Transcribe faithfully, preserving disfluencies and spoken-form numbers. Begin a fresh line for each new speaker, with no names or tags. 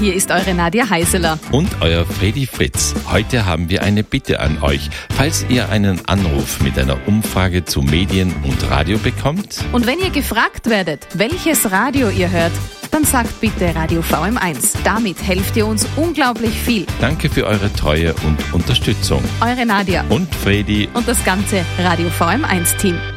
hier ist eure Nadja Heiseler.
Und euer Fredi Fritz. Heute haben wir eine Bitte an euch. Falls ihr einen Anruf mit einer Umfrage zu Medien und Radio bekommt.
Und wenn ihr gefragt werdet, welches Radio ihr hört, dann sagt bitte Radio V M eins. Damit helft ihr uns unglaublich viel.
Danke für eure Treue und Unterstützung.
Eure Nadja
und Fredi
und das ganze Radio V M eins Team.